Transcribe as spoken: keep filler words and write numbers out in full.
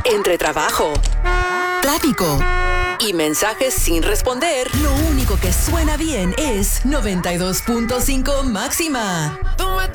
Entre trabajo, tráfico y mensajes sin responder, lo único que suena bien es noventa y dos punto cinco Máxima. Tú me